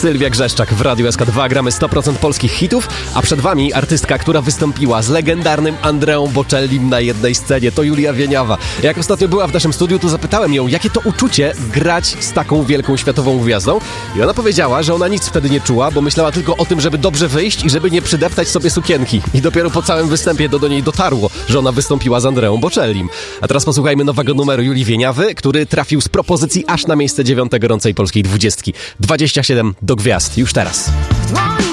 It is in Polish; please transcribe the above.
Sylwia Grzeszczak w Radiu SK2. Gramy 100% polskich hitów, a przed wami artystka, która wystąpiła z legendarnym Andreą Bocellim na jednej scenie. To Julia Wieniawa. Jak ostatnio była w naszym studiu, to zapytałem ją, jakie to uczucie grać z taką wielką światową gwiazdą. I ona powiedziała, że ona nic wtedy nie czuła, bo myślała tylko o tym, żeby dobrze wyjść i żeby nie przydeptać sobie sukienki. I dopiero po całym występie do niej dotarło, że ona wystąpiła z Andreą Bocellim. A teraz posłuchajmy nowego numeru Julii Wieniawy, który trafił z propozycji aż na miejsce 9 gorącej polskiej 20. 27 do gwiazd. Już teraz.